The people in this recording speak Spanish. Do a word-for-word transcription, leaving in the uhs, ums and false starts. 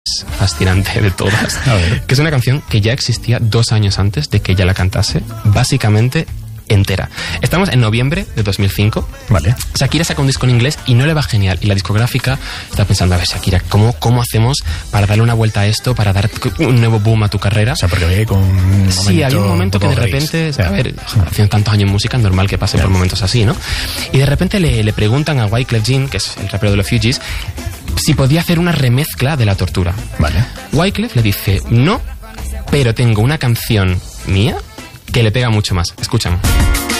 fascinante de todas, que es una canción que ya existía dos años antes de que ella la cantase, básicamente entera. Estamos en noviembre de dos mil cinco. Vale. Shakira saca un disco en inglés y no le va genial. Y la discográfica está pensando, a ver, Shakira, ¿cómo, cómo hacemos para darle una vuelta a esto, para dar un nuevo boom a tu carrera? O sea, porque había con un momento, sí, había un momento un que de repente, o sea, a ver, haciendo tantos años en música, es normal que pase yeah. por momentos así, ¿no? Y de repente le, le preguntan a Wyclef Jean, que es el rapero de los Fugees, si podía hacer una remezcla de La Tortura. Vale. Wyclef le dice, no, pero tengo una canción mía que le pega mucho más. Escuchan.